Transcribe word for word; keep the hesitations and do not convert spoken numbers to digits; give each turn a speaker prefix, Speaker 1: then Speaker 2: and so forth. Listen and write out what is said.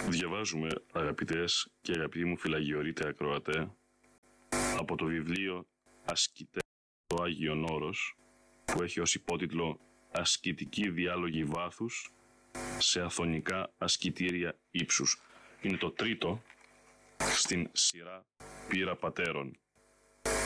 Speaker 1: Διαβάζουμε, αγαπητές και αγαπητοί μου φυλαγιορείτε ακροατέ, από το βιβλίο «Ασκητές το Άγιον Όρος», που έχει ως υπότιτλο «Ασκητικοί διάλογοι βάθους σε αθωνικά ασκητήρια ύψους». Είναι το τρίτο στην σειρά «Πείρα Πατέρων».